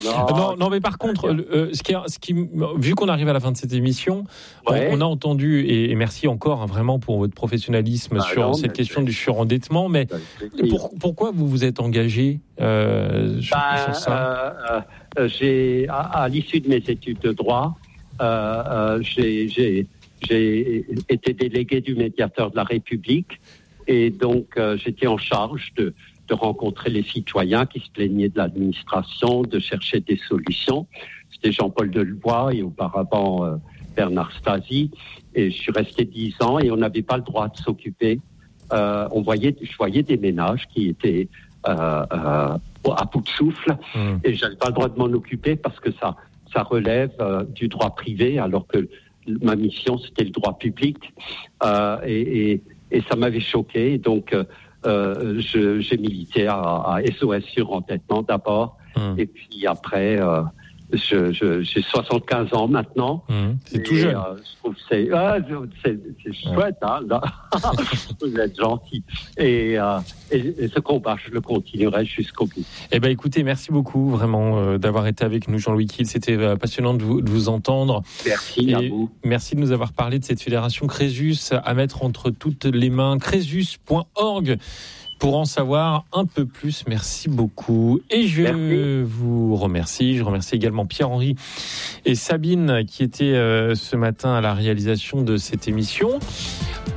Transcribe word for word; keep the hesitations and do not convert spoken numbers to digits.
Non, non, non, mais par contre, euh, ce qui, ce qui, vu qu'on arrive à la fin de cette émission, ouais. on, on a entendu, et, et merci encore hein, vraiment pour votre professionnalisme ah sur non, cette question du surendettement, mais pour, pourquoi vous vous êtes engagé euh, sur, bah, sur ça euh, euh, j'ai, à, à l'issue de mes études de droit, euh, euh, j'ai, j'ai, j'ai été délégué du médiateur de la République, et donc euh, j'étais en charge de de rencontrer les citoyens qui se plaignaient de l'administration, de chercher des solutions. C'était Jean-Paul Delevoye et auparavant euh, Bernard Stasi. Et je suis resté dix ans et on n'avait pas le droit de s'occuper. Euh, on voyait, je voyais des ménages qui étaient euh, euh, à bout de souffle mmh. et j'avais pas le droit de m'en occuper parce que ça, ça relève euh, du droit privé alors que ma mission c'était le droit public euh, et, et, et ça m'avait choqué. Donc euh, Euh, je, j'ai milité à, à S O S Surendettement d'abord, mmh. et puis après, euh, je, je, j'ai soixante-quinze ans maintenant. Mmh. C'est et, tout jeune. Euh, je trouve que c'est, ah, c'est, c'est chouette, ouais. hein, là. Vous êtes gentil. Et, euh, et, et ce combat, je le continuerai jusqu'au bout. Eh ben, écoutez, merci beaucoup vraiment euh, d'avoir été avec nous, Jean-Louis Kiel. C'était euh, passionnant de vous, de vous entendre. Merci et à vous. Merci de nous avoir parlé de cette fédération Crésus à mettre entre toutes les mains. Crésus point org pour en savoir un peu plus. Merci beaucoup. Et je Merci. vous remercie. Je remercie également Pierre-Henri et Sabine qui étaient euh, ce matin à la réalisation de cette émission.